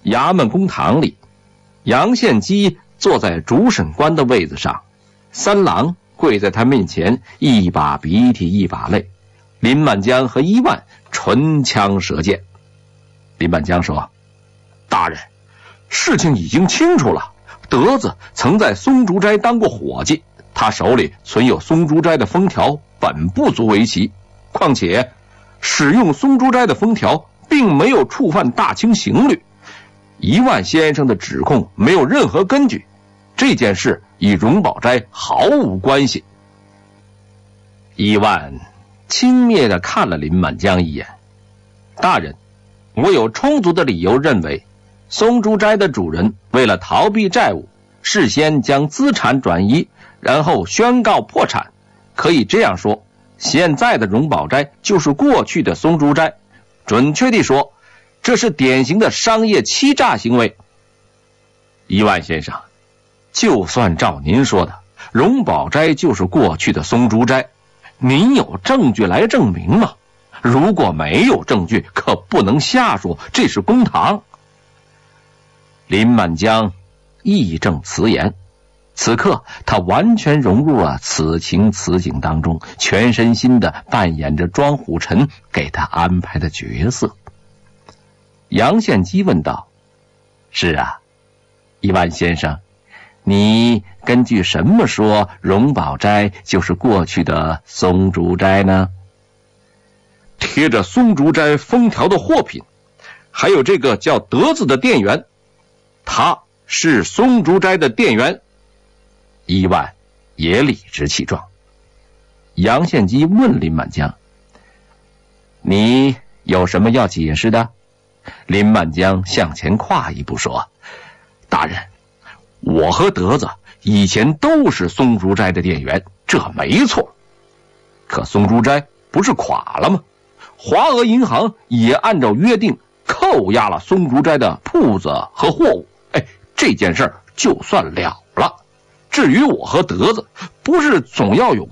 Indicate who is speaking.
Speaker 1: 衙门公堂里，杨献基坐在主审官的位子上，三郎跪在他面前，一把鼻涕一把泪。林满江和伊万唇枪舌剑。林满江说：“大人，事情已经清楚了。德子曾在松竹斋当过伙计，他手里存有松竹斋的封条，本不足为奇。况且使用松竹斋的封条并没有触犯大清刑律，伊万先生的指控没有任何根据，这件事与荣宝斋毫无关系。”伊万轻蔑地看了林满江一眼：“大人，我有充足的理由认为，松竹斋的主人为了逃避债务，事先将资产转移，然后宣告破产。可以这样说，现在的荣宝斋就是过去的松竹斋。准确地说，这是典型的商业欺诈行为。”伊万先生，就算照您说的，荣宝斋就是过去的松竹斋，您有证据来证明吗？如果没有证据，可不能瞎说，这是公堂。林满江义正辞严，此刻他完全融入了此情此景当中，全身心地扮演着庄虎臣给他安排的角色。杨献基问道：“是啊，伊万先生，你根据什么说荣宝斋就是过去的松竹斋呢？”“贴着松竹斋封条的货品，还有这个叫德子的店员，他是松竹斋的店员。”伊万也理直气壮。杨献基问林满江：“你有什么要解释的？”林满江向前跨一步说：“大人，我和德子以前都是松竹斋的店员，这没错。可松竹斋不是垮了吗？华俄银行也按照约定扣押了松竹斋的铺子和货物，这件事就算了了。至于我和德子，不是总要有